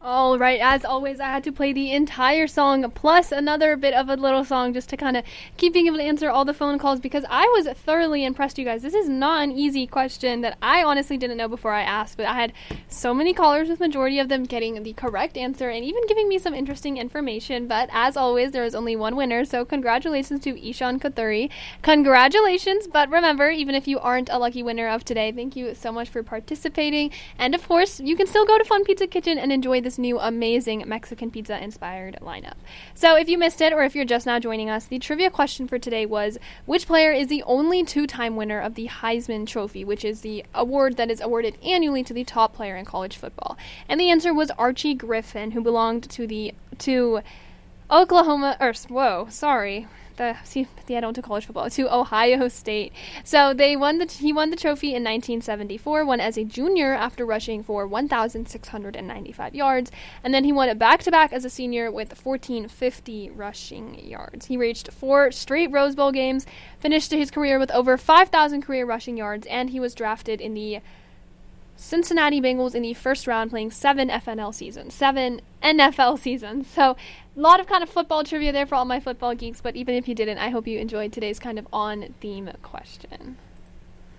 All right, as always, I had to play the entire song plus another bit of a little song just to kind of keep being able to answer all the phone calls because I was thoroughly impressed, you guys. This is not an easy question that I honestly didn't know before I asked, but I had so many callers with majority of them getting the correct answer and even giving me some interesting information. But as always, there is only one winner, so congratulations to Ishan Kathuri. Congratulations, but remember, even if you aren't a lucky winner of today, thank you so much for participating. And of course, you can still go to Fun Pizza Kitchen and enjoy this new amazing Mexican pizza inspired lineup. So if you missed it or if you're just now joining us, the trivia question for today was, which player is the only two-time winner of the Heisman Trophy, which is the award that is awarded annually to the top player in college football? And the answer was Archie Griffin, who belonged to Oklahoma, I don't do college football, to Ohio State. So he won the trophy in 1974, won as a junior after rushing for 1,695 yards, and then he won it back-to-back as a senior with 1,450 rushing yards. He reached 4 straight Rose Bowl games, finished his career with over 5,000 career rushing yards, and he was drafted in the Cincinnati Bengals in the first round, playing 7 NFL seasons. So a lot of kind of football trivia there for all my football geeks, but even if you didn't, I hope you enjoyed today's kind of on-theme question.